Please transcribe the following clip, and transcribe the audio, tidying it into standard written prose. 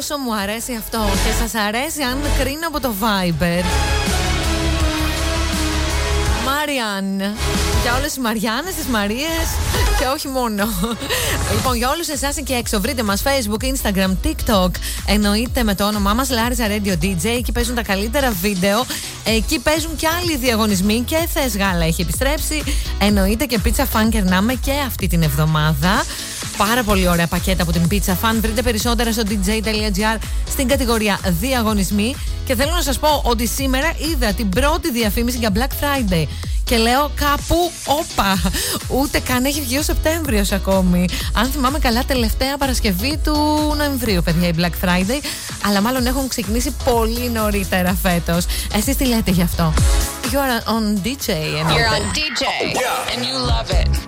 πόσο μου αρέσει αυτό και σας αρέσει αν κρίνω από το Viber. Μάριαν, για όλες τις Μαριάνες, τις Μαρίες και όχι μόνο. Λοιπόν, για όλους εσάς και έξω, βρείτε μας Facebook, Instagram, TikTok. Εννοείται με το όνομά μας Larza Radio DJ. Εκεί παίζουν τα καλύτερα βίντεο. Εκεί παίζουν και άλλοι διαγωνισμοί και Θες Γάλα έχει επιστρέψει. Εννοείται και Pizza Fan κερνάμε και αυτή την εβδομάδα. Πάρα πολύ ωραία πακέτα από την Pizza Fan. Βρείτε περισσότερα στο dj.gr στην κατηγορία διαγωνισμοί. Και θέλω να σας πω ότι σήμερα είδα την πρώτη διαφήμιση για Black Friday. Και λέω κάπου, όπα, ούτε καν έχει βγει ο Σεπτέμβριος ακόμη. Αν θυμάμαι καλά, τελευταία Παρασκευή του Νοεμβρίου, παιδιά, η Black Friday. Αλλά μάλλον έχουν ξεκινήσει πολύ νωρίτερα φέτος. Εσείς τι λέτε γι' αυτό? You are on DJ. You're on DJ and you love it.